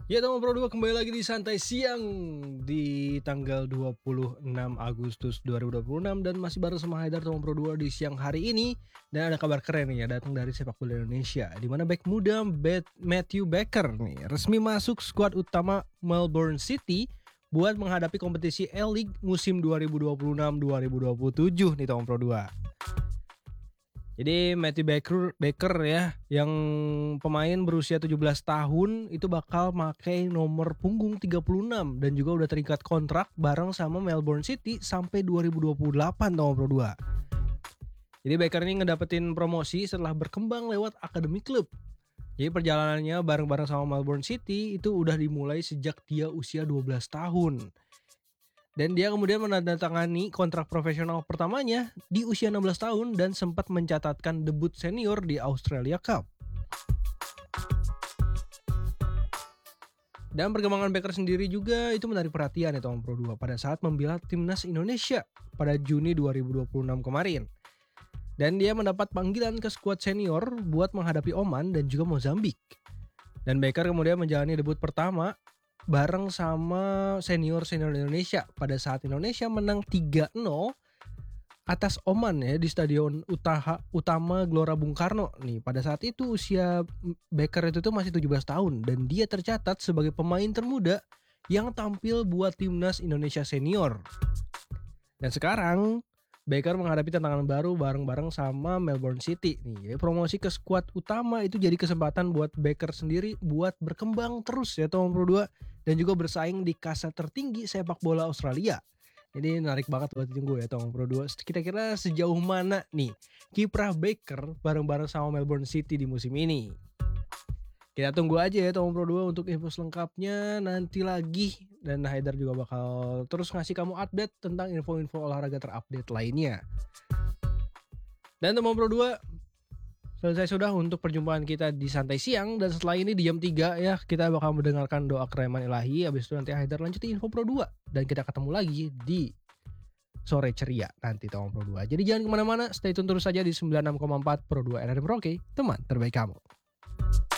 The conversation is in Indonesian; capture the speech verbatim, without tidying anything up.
Ya teman Pro dua, kembali lagi di Santai Siang di tanggal dua puluh enam Agustus dua ribu dua puluh enam dan masih bareng sama Haidar teman Pro dua di siang hari ini. Dan ada kabar keren nih ya datang dari sepak bola Indonesia, di mana bek muda Matthew Baker nih resmi masuk skuad utama Melbourne City buat menghadapi kompetisi A-League musim dua ribu dua puluh enam dua ribu dua puluh tujuh nih teman Pro dua. Jadi Matthew Baker, Baker ya, yang pemain berusia tujuh belas tahun itu bakal pakai nomor punggung tiga puluh enam dan juga udah terikat kontrak bareng sama Melbourne City sampai dua ribu dua puluh delapan tahun Pro dua. Jadi Baker ini ngedapetin promosi setelah berkembang lewat akademi klub. Jadi perjalanannya bareng-bareng sama Melbourne City itu udah dimulai sejak dia usia dua belas tahun. Dan dia kemudian menandatangani kontrak profesional pertamanya di usia enam belas tahun dan sempat mencatatkan debut senior di Australia Cup. Dan perkembangan Baker sendiri juga itu menarik perhatian ya tahun Pro dua pada saat membela timnas Indonesia pada Juni dua ribu dua puluh enam kemarin. Dan dia mendapat panggilan ke skuad senior buat menghadapi Oman dan juga Mozambik. Dan Baker kemudian menjalani debut pertama bareng sama senior-senior Indonesia pada saat Indonesia menang tiga nol atas Oman ya di Stadion Utaha, Utama Gelora Bung Karno. Nih, pada saat itu usia Baker itu tuh masih tujuh belas tahun dan dia tercatat sebagai pemain termuda yang tampil buat timnas Indonesia senior. Dan sekarang Baker menghadapi tantangan baru bareng-bareng sama Melbourne City nih. Ya, promosi ke skuad utama itu jadi kesempatan buat Baker sendiri buat berkembang terus ya teman Pro dua dan juga bersaing di kasta tertinggi sepak bola Australia. Jadi menarik banget buat ditunggu ya teman Pro dua. Kira-kira sejauh mana nih kiprah Baker bareng-bareng sama Melbourne City di musim ini? Kita tunggu aja ya teman Pro dua untuk info selengkapnya nanti lagi. Dan Haidar juga bakal terus ngasih kamu update tentang info-info olahraga terupdate lainnya. Dan teman Pro dua, selesai sudah untuk perjumpaan kita di Santai Siang. Dan setelah ini di jam tiga ya kita bakal mendengarkan doa kereman ilahi. Habis itu nanti Haidar lanjutin info Pro dua. Dan kita ketemu lagi di sore ceria nanti teman Pro dua. Jadi jangan kemana-mana, stay tune terus saja di sembilan puluh enam koma empat Pro dua R R M Roke, teman terbaik kamu.